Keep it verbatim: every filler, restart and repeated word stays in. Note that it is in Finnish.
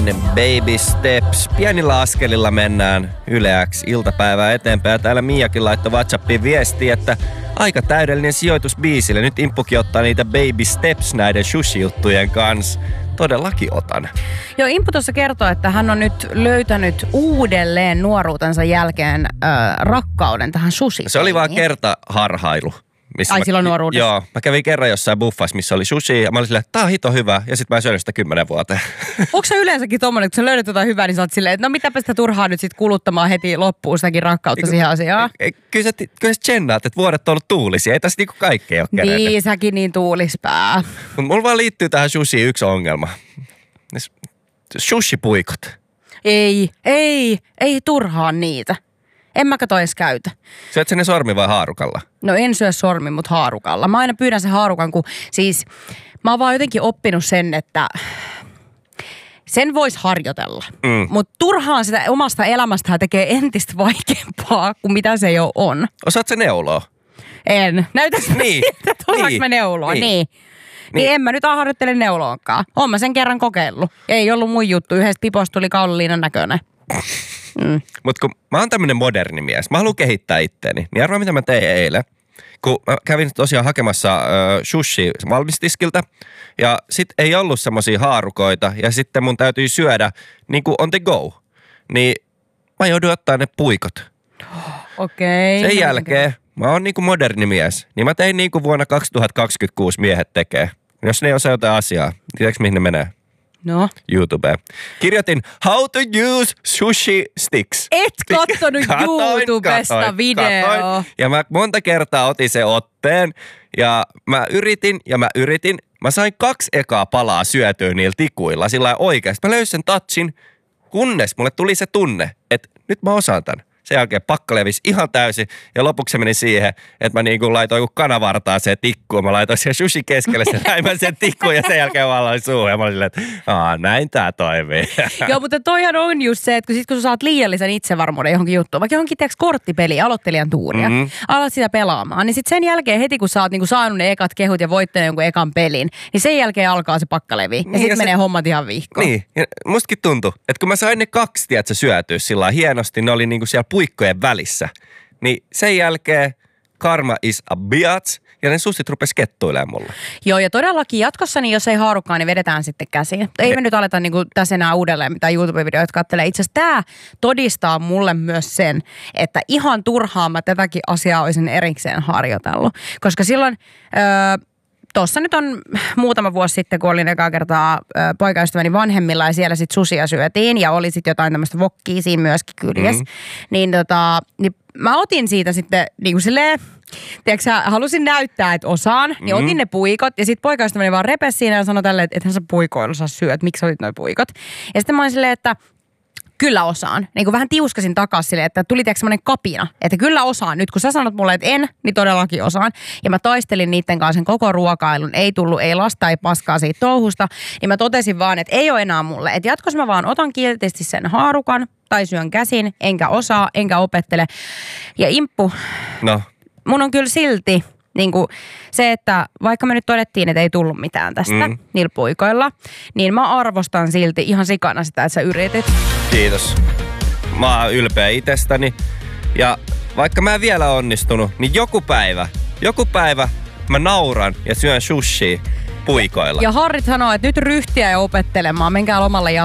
niin Baby Steps. Pienillä askelilla mennään Yle X iltapäivää eteenpäin. Ja täällä Miakin laittoi WhatsAppiin viestiä, että aika täydellinen sijoitus biisille. Nyt Imppukin ottaa niitä Baby Steps näiden sushi-juttujen kanssa. Todellakin otan. Joo, Imppu tuossa kertoo, että hän on nyt löytänyt uudelleen nuoruutensa jälkeen äh, rakkauden tähän sushi. Se oli vaan kerta harhailu. Ai mä, silloin nuoruudessa? Joo, mä kävin kerran jossain buffassa, missä oli sushi, ja mä olin silleen, että tää on hito hyvä, ja sit mä en syönyt sitä kymmenen vuoteen. Onko sä yleensäkin tommonen, kun sä löydät jotain hyvää, niin sä oot silleen, että no mitäpä sitä turhaa nyt sit kuluttamaan heti loppuun sitäkin rakkautta siihen asiaan? Kyllä sä, kyllä sä tsennaat, että vuodet on ollut tuulisia, ei tässä niinku kaikkea ole kerennyt. Niin, säkin niin tuulispää. Mut mulla vaan liittyy tähän sushiin yksi ongelma. Sushi-puikot. Ei, ei, ei turhaan niitä. En mä kato edes käytä. Syöt sä ne sormi vai haarukalla? No en syö sormi, mutta haarukalla. Mä aina pyydän sen haarukan, kun siis mä oon vaan jotenkin oppinut sen, että sen vois harjoitella. Mm. Mutta turhaan sitä omasta elämästään tekee entistä vaikeampaa kuin mitä se jo on. Osaat sä neuloa? En. Näytäks mä niin. siltä, että osaanko niin. mä neuloa? Niin. niin. Niin en mä nyt harjoittele neuloonkaan. Oon mä sen kerran kokeillut. Ei ollut mun juttu. Yhdestä piposta tuli kaulaliinan näköinen. Mm. Mut kun mä oon tämmönen moderni mies, mä haluan kehittää itteeni, niin arvaa mitä mä tein eilen. Kun mä kävin tosiaan hakemassa äh, sushi valmistiskiltä ja sit ei ollut semmosia haarukoita ja sitten mun täytyy syödä niin kuin on the go. Niin mä joudun ottaa ne puikot. Okei. Okay, sen jälkeen mä oon niin kuin moderni mies, niin mä tein niin kuin vuonna kaksituhattakaksikymmentäkuusi miehet tekee. Jos ne ei osaa jotain asiaa, tiedätkö mihin ne menee? No. YouTubeen. Kirjoitin how to use sushi sticks. Et kattonut katoin, YouTubesta katoin, video. Katoin. Ja mä monta kertaa otin sen otteen. Ja mä yritin ja mä yritin. Mä sain kaksi ekaa palaa syötyä niillä tikuilla sillä lailla oikeasti. Mä löysin sen touchin, kunnes mulle tuli se tunne, että nyt mä osaan tän. Sen jälkeen pakka levisi ihan täysin ja lopuksi se meni siihen, että mä niin kuin laitoin joku kanavartaa se tikkuun. Mä laitoin sen sushi keskelle sen näin sen tikkuun ja sen jälkeen mä aloin suuhun. Ja mä olin silleen, että Aa, näin tää toimii. Joo, mutta toihan on just se, että kun, sit, kun sä saat liiallisen itsevarmuuden johonkin juttuun, vaikka johonkin teeksi korttipeliä, aloittelijan tuuria, mm-hmm. alat sitä pelaamaan, niin sit sen jälkeen heti kun sä oot niinku saanut ne ekat kehut ja voittanut jonkun ekan pelin, niin sen jälkeen alkaa se pakkalevi. Ja niin, sit ja menee se hommat ihan vihkoon. Niin, ja mustakin tuntui, että kun mä sain ne kaksi, tiedätkö, syötyä sillä hienosti, ne oli niinku siellä puikkojen välissä. Niin sen jälkeen karma is a bitch ja ne sussit rupes kettuilemaan mulle. Joo, ja todellakin jatkossa, niin jos ei haarukkaa, niin vedetään sitten käsiin. Ei me, me nyt aleta niin kuin tässä enää uudelleen mitään YouTube-videoita kattelee. Itse asiassa tämä todistaa mulle myös sen, että ihan turhaan mä tätäkin asiaa olisin erikseen harjoitellut. Koska silloin Öö, Tuossa nyt on muutama vuosi sitten, kun olin ekaa kertaa ö, poikaystäväni vanhemmilla ja siellä sitten susia syötiin ja oli sitten jotain tämmöistä wokkia siinä myöskin kyljessä. Mm. Niin tota, niin mä otin siitä sitten niin kuin silleen, tiedätkö sä, halusin näyttää, että osaan, niin mm. otin ne puikot ja sitten poikaystäväni vaan repesi siinä ja sanoi tälleen, että ethän sä puikoilla saa syödä, että miksi otit noi puikot. Ja sitten mä olin silleen, että kyllä osaan. Niin kuin vähän tiuskasin takaisin silleen, että tuli tiedätkö semmoinen kapina, että kyllä osaan. Nyt kun sä sanot mulle, että en, niin todellakin osaan. Ja mä taistelin niiden kanssa sen koko ruokailun. Ei tullut, ei lasta, ei paskaa siitä touhusta. Niin mä totesin vaan, että ei ole enää mulle. Että jatkossa mä vaan otan kiltisti sen haarukan tai syön käsin, enkä osaa, enkä opettele. Ja Imppu, no. mun on kyllä silti niin kuin se, että vaikka me nyt todettiin, että ei tullut mitään tästä mm. niillä puikoilla, niin mä arvostan silti ihan sikana sitä, että sä yritit. Kiitos. Mä oon ylpeä itsestäni. Ja vaikka mä en vielä onnistunut, niin joku päivä, joku päivä mä nauran ja syön sushia puikoilla. Ja Harrit sanoo, että nyt ryhtiä ja opettelemaan. Menkää lomalle ja